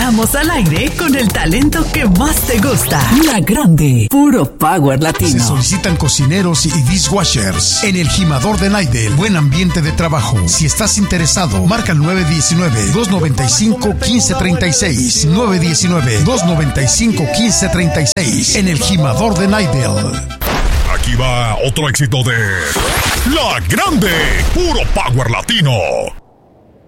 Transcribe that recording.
Estamos al aire con el talento que más te gusta. La Grande, puro power latino. Se solicitan cocineros y dishwashers en el Jimador de Naidel. Buen ambiente de trabajo. Si estás interesado, marca el 919-295-1536. 919-295-1536 en el Jimador de Naidel. Aquí va otro éxito de La Grande, puro power latino.